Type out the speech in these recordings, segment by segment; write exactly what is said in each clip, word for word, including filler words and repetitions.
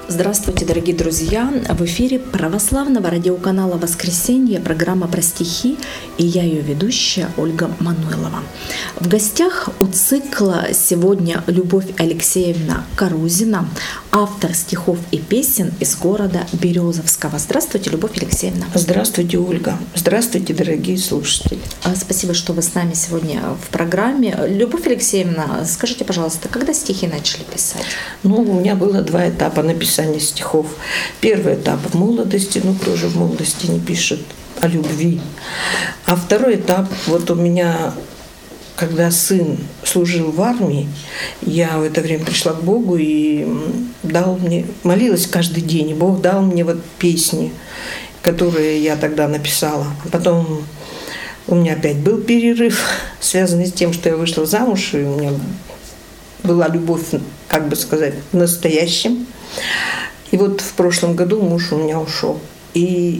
Здравствуйте, дорогие друзья! В эфире православного радиоканала «Воскресенье» программа про стихи, и я ее ведущая Ольга Мануйлова. В гостях у цикла сегодня Любовь Алексеевна Карузина, автор стихов и песен из города Березовского. Здравствуйте, Любовь Алексеевна! Здравствуйте, Ольга! Здравствуйте, дорогие слушатели! Спасибо, что вы с нами сегодня в программе. Любовь Алексеевна, скажите, пожалуйста, когда стихи начали писать? Ну, у меня было два этапа написания стихов. Первый этап в молодости, ну кто же в молодости не пишет о любви. А второй этап, вот у меня, когда сын служил в армии, я в это время пришла к Богу и дал мне, молилась каждый день, и Бог дал мне вот песни, которые я тогда написала. А потом у меня опять был перерыв, связанный с тем, что я вышла замуж, и у меня была любовь, как бы сказать, в настоящем. И вот в прошлом году муж у меня ушел. И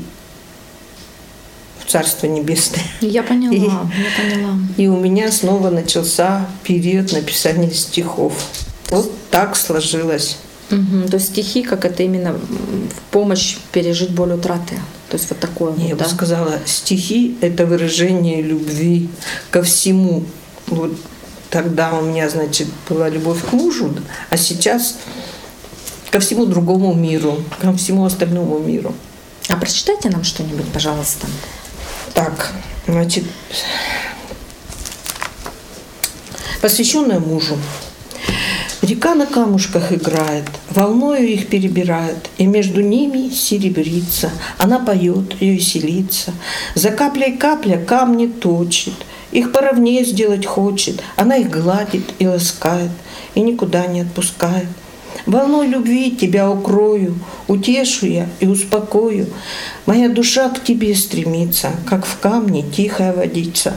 в Царство Небесное. Я поняла, и, я поняла. И у меня снова начался период написания стихов. Вот так сложилось. Угу. То есть стихи, как это именно в помощь пережить боль утраты. То есть вот такое. Я вот, да? бы сказала, стихи – это выражение любви ко всему. Вот тогда у меня, значит, была любовь к мужу, а сейчас ко всему другому миру, ко всему остальному миру. А прочитайте нам что-нибудь, пожалуйста. Так, значит, посвященная мужу. Река на камушках играет, волною их перебирает, и между ними серебрится. Она поет и веселится. За каплей капля камни точит, их поровнее сделать хочет. Она их гладит и ласкает, и никуда не отпускает. Волной любви тебя укрою, утешу я и успокою. Моя душа к тебе стремится, как в камне тихая водица.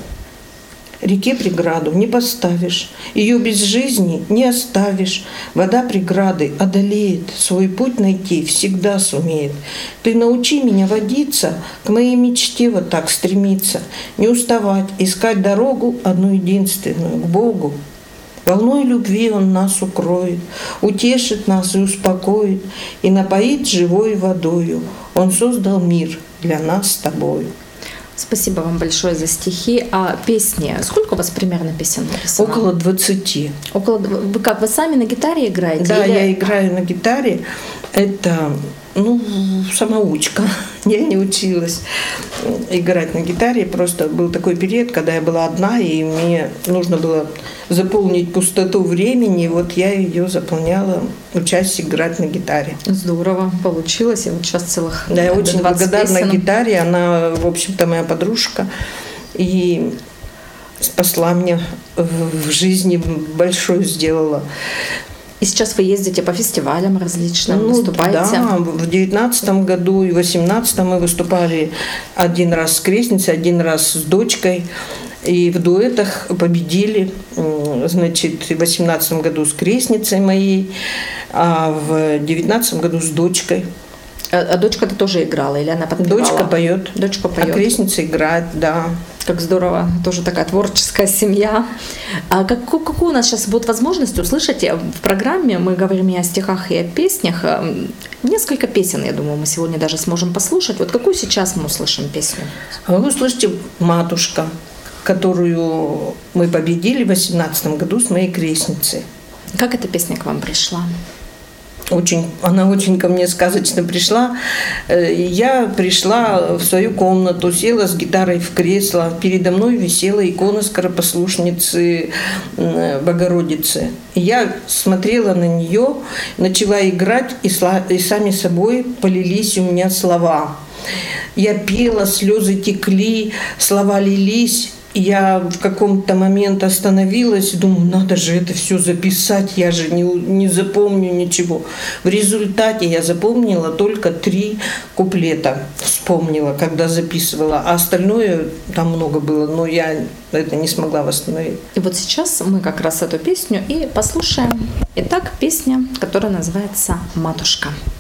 Реке преграду не поставишь, ее без жизни не оставишь. Вода преграды одолеет, свой путь найти всегда сумеет. Ты научи меня водиться, к моей мечте вот так стремиться, не уставать, искать дорогу одну единственную, к Богу. Волной любви Он нас укроет, утешит нас и успокоит, и напоит живой водою. Он создал мир для нас с тобою. Спасибо вам большое за стихи. А песни, сколько у вас примерно песен написано? Около двадцати. Около... Вы как, вы сами на гитаре играете? Да, или... я играю на гитаре. Это, ну, самоучка. Я не училась играть на гитаре. Просто был такой период, когда я была одна, и мне нужно было заполнить пустоту времени. Вот я ее заполняла, учась играть на гитаре. Здорово получилось. Я вот сейчас целых Да, я очень благодарна песен. гитаре. Она, в общем-то, моя подружка. И спасла мне в жизни, большое сделала. И сейчас вы ездите по фестивалям различным, ну, выступаете? Да, в девятнадцатом году и в восемнадцатом мы выступали один раз с крестницей, один раз с дочкой. И в дуэтах победили, значит, в восемнадцатом году с крестницей моей, а в девятнадцатом году с дочкой. А, а дочка-то тоже играла или она подпевала? Дочка поет. Дочка поет. А крестница играет, да. Как здорово, тоже такая творческая семья. А как, какую у нас сейчас будет возможность услышать в программе, мы говорим и о стихах, и о песнях, несколько песен, я думаю, мы сегодня даже сможем послушать. Вот какую сейчас мы услышим песню? А вы услышите «Матушка», которую мы победили в восемнадцатом году с моей крестницей. Как эта песня к вам пришла? Очень, она очень ко мне сказочно пришла. Я пришла в свою комнату, села с гитарой в кресло. Передо мной висела икона скоропослушницы Богородицы. Я смотрела на нее, начала играть, и, и сами собой полились у меня слова. Я пела, слезы текли, слова лились. Я в каком-то момент остановилась, думаю, надо же это все записать, я же не, не запомню ничего. В результате я запомнила только три куплета, вспомнила, когда записывала, а остальное там много было, но я это не смогла восстановить. И вот сейчас мы как раз эту песню и послушаем. Итак, песня, которая называется «Матушка».